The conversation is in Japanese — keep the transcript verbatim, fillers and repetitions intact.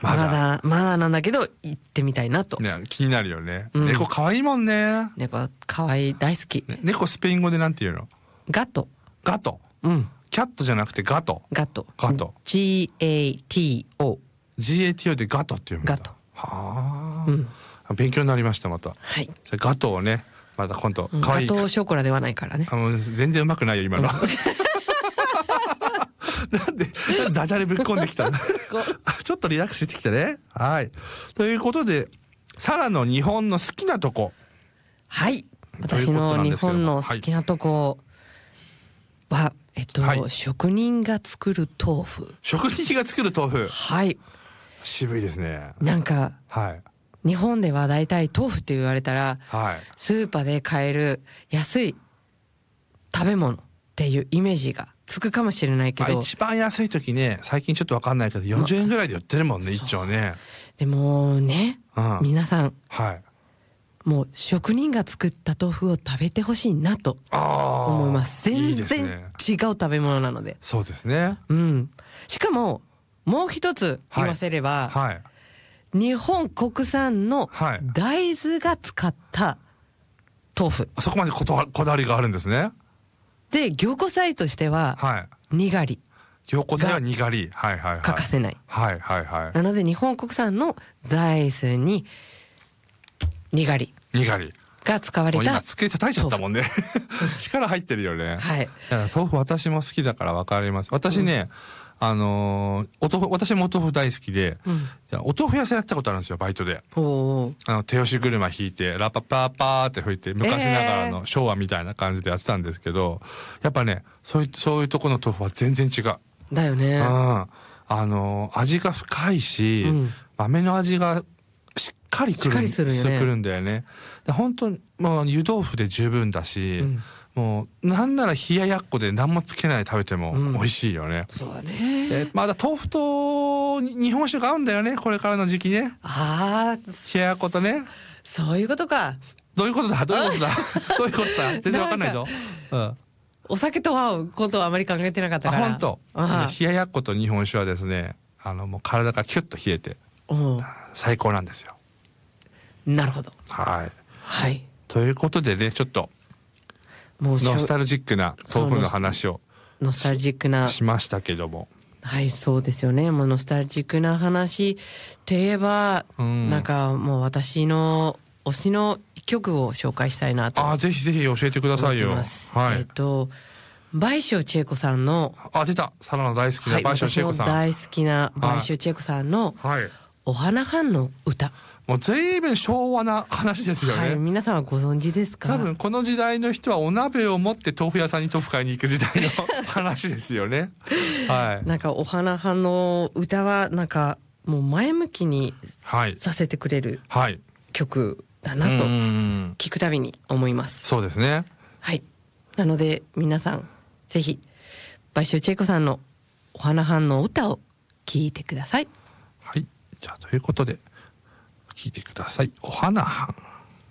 まだまだまだなんだけど行ってみたいなと、 ね、気になるよね、 うん、 猫可愛いもんね。 猫可愛い大好き、 ね、猫スペイン語でなんて言うの？ ガト。 ガト、 うん、 キャットじゃなくてガト。 ガトガトジーエーティーオージーエーティーオー でガトって読むんだ。 ガト。 はあ、 うん、 勉強になりましたまた。 はい。 ガトをねまた今度可愛い、 ガトーショコラではないからね。 あの全然うまくないよ今の、うん、なんでダジャレぶっこんできたのちょっとリラックスしてきてね。はい。ということでサラの日本の好きなとこ。 はい。私の日本の好きなとこは、はい、えっと、はい、職人が作る豆腐。 職人が作る豆腐。 はい。 渋いですね。 なんか、 はい。 日本ではだいたい豆腐って言われたら、はい、スーパーで買える安い食べ物っていうイメージがつくかもしれないけど、 一番安い時ね、最近ちょっと分かんないけどよんじゅうえんぐらいで売ってるもんね、一丁ね。 でもね、うん、皆さん、はい、もう職人が作った豆腐を食べてほしいなと思います。全然違う食べ物なので。 そうですね。 うん。しかももう一つ言わせれば、はいはい、日本国産の大豆が使った豆腐。 そこまでこだわりがあるんですね。 で、凝固剤としては、はい、にがり。 凝固剤はにがり。はいはいはい。 欠かせない。 はいはいはい。 なので日本国産の大豆ににがり。 にがり。 が使われた。 今机叩いちゃったもんね。力入ってるよね。 はい。 豆腐私も好きだから分かります。私ね、うん、あのー、お豆腐、私もお豆腐大好きで、うん、お豆腐屋さんやったことあるんですよ、バイトで。おあの手押し車引いて、ラッパパーパーって吹いて、昔ながらの昭和みたいな感じでやってたんですけど、やっぱね、そういう、そういうとこの豆腐は全然違う。 だよね。 うん。あのー、味が深いし、うん、豆の味がしっかりくる、するよね、くるんだよね。で本当もう湯豆腐で十分だし、うん、もうなんなら冷ややっこで何もつけないで食べても美味しいよね。 うん、そうだね。 でまだ豆腐と日本酒が合うんだよね、これからの時期ね。 ああ、 冷ややっことね。 そういうことか。 どういうことだどういうことだどういうことだ全然わかんないぞ。うん。 お酒と合うことはあまり考えてなかったから。 あ、本当。冷ややっこと日本酒はですね、あのもう体がキュッと冷えて最高なんですよ。 なるほど。 はい。 はい。 ということでね、ちょっともうノスタルジックな豆腐の話をノスタルジックなしましたけども。 はい、そうですよね。もうノスタルジックな話といえば、うん、なんかもう私の推しの一曲を紹介したいなと。 あ、ぜひぜひ教えてくださいよ。はい。 えっと倍賞千恵子さんの、 あ、出た。サラの大好きな倍賞千恵子さん。 はい、私の大好きな倍賞千恵子さんの、はい、お花藩の歌。 もう随分昭和な話ですよね。 はい、皆さんはご存知ですか？ 多分この時代の人はお鍋を持って豆腐屋さんに豆腐買いに行く時代の話ですよね。はい。 なんかお花藩の歌はなんかもう前向きにさせてくれる曲だなと聞くたびに思います。 そうですね。 はい。なので皆さんぜひ倍賞千恵子さんのお花藩の歌を聞いてください。 はい。じゃあということで。聞いてください。お花はん。